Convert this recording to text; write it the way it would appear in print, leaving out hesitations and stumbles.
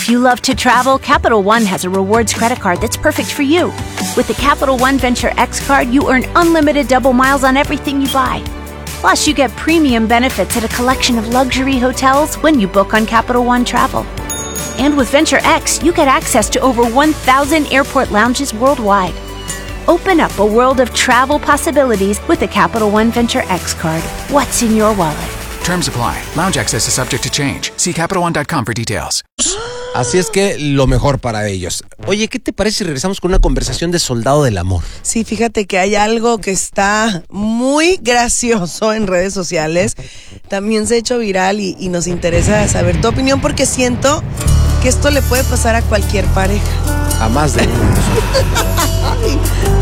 If you love to travel, Capital One has a rewards credit card that's perfect for you. With the Capital One Venture X card, you earn unlimited double miles on everything you buy. Plus, you get premium benefits at a collection of luxury hotels when you book on Capital One Travel. And with Venture X, you get access to over 1,000 airport lounges worldwide. Open up a world of travel possibilities with the Capital One Venture X card. What's in your wallet? Terms apply. Lounge access is subject to change. See CapitalOne.com for details. Así es que lo mejor para ellos. Oye, ¿qué te parece si regresamos con una conversación de soldado del amor? Sí, fíjate que hay algo que está muy gracioso en redes sociales. También se ha hecho viral y nos interesa saber tu opinión porque siento que esto le puede pasar a cualquier pareja. A más de uno.